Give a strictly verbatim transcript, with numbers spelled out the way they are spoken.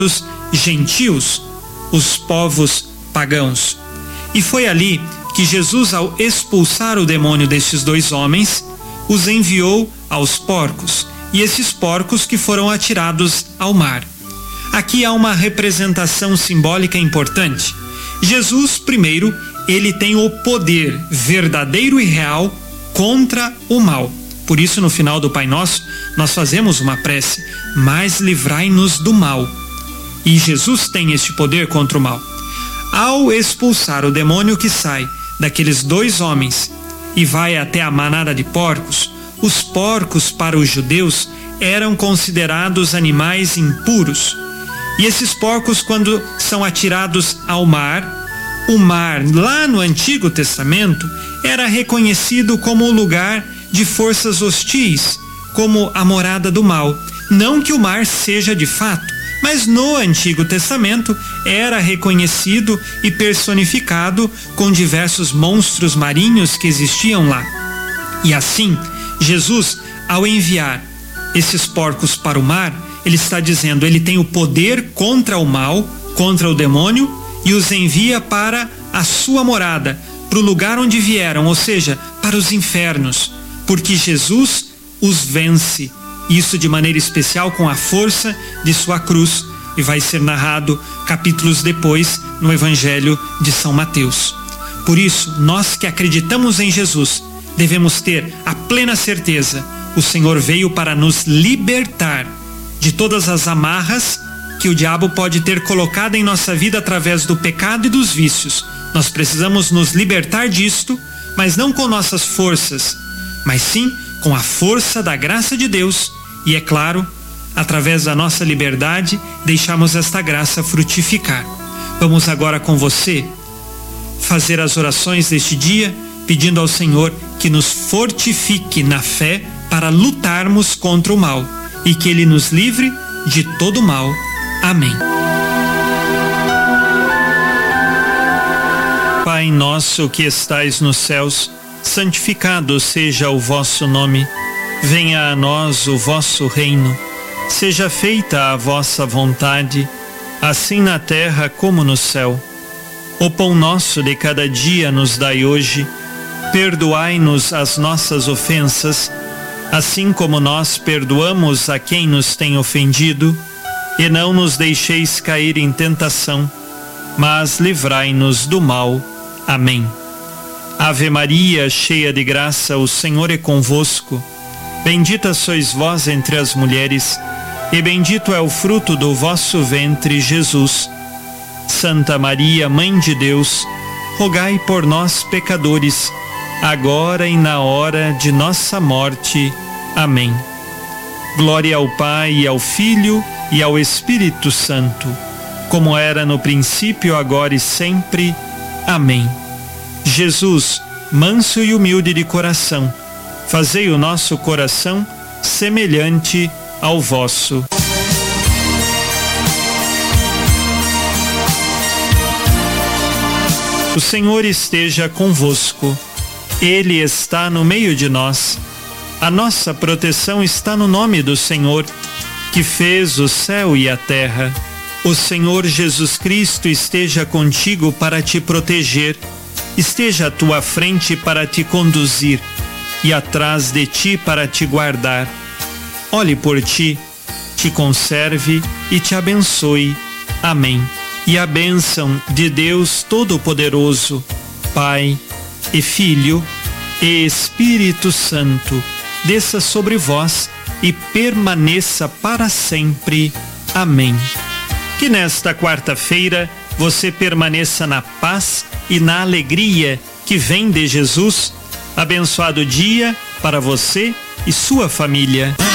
os gentios, os povos pagãos. E foi ali que Jesus, ao expulsar o demônio destes dois homens, os enviou aos porcos, e esses porcos que foram atirados ao mar. Aqui há uma representação simbólica importante. Jesus, primeiro, ele tem o poder verdadeiro e real contra o mal. Por isso, no final do Pai Nosso, nós fazemos uma prece: mas livrai-nos do mal. E Jesus tem este poder contra o mal. Ao expulsar o demônio que sai daqueles dois homens e vai até a manada de porcos, os porcos para os judeus eram considerados animais impuros. E esses porcos, quando são atirados ao mar, o mar, lá no Antigo Testamento, era reconhecido como o lugar de forças hostis, como a morada do mal. Não que o mar seja de fato, mas no Antigo Testamento era reconhecido e personificado com diversos monstros marinhos que existiam lá. E assim, Jesus, ao enviar esses porcos para o mar, ele está dizendo, ele tem o poder contra o mal, contra o demônio, e os envia para a sua morada, para o lugar onde vieram, ou seja, para os infernos, porque Jesus os vence, isso de maneira especial com a força de sua cruz, e vai ser narrado capítulos depois no Evangelho de São Mateus. Por isso, nós que acreditamos em Jesus, devemos ter a plena certeza, o Senhor veio para nos libertar de todas as amarras que o diabo pode ter colocado em nossa vida através do pecado e dos vícios. Nós precisamos nos libertar disto, mas não com nossas forças, mas sim com a força da graça de Deus. E é claro, através da nossa liberdade, deixamos esta graça frutificar. Vamos agora com você fazer as orações deste dia, pedindo ao Senhor que nos fortifique na fé para lutarmos contra o mal e que Ele nos livre de todo mal. Amém. Pai nosso que estais nos céus, santificado seja o vosso nome. Venha a nós o vosso reino. Seja feita a vossa vontade, assim na terra como no céu. O pão nosso de cada dia nos dai hoje. Perdoai-nos as nossas ofensas, assim como nós perdoamos a quem nos tem ofendido. E não nos deixeis cair em tentação, mas livrai-nos do mal. Amém. Ave Maria, cheia de graça, o Senhor é convosco. Bendita sois vós entre as mulheres, e bendito é o fruto do vosso ventre, Jesus. Santa Maria, Mãe de Deus, rogai por nós, pecadores, agora e na hora de nossa morte. Amém. Glória ao Pai, e ao Filho, e ao Espírito Santo, como era no princípio, agora e sempre. Amém. Jesus, manso e humilde de coração, fazei o nosso coração semelhante ao vosso. O Senhor esteja convosco. Ele está no meio de nós. A nossa proteção está no nome do Senhor, que fez o céu e a terra. O Senhor Jesus Cristo esteja contigo para te proteger, esteja à tua frente para te conduzir e atrás de ti para te guardar. Olhe por ti, te conserve e te abençoe. Amém. E a bênção de Deus Todo-Poderoso, Pai e Filho e Espírito Santo, desça sobre vós e permaneça para sempre. Amém. Que nesta quarta-feira você permaneça na paz e na alegria que vem de Jesus. Abençoado dia para você e sua família.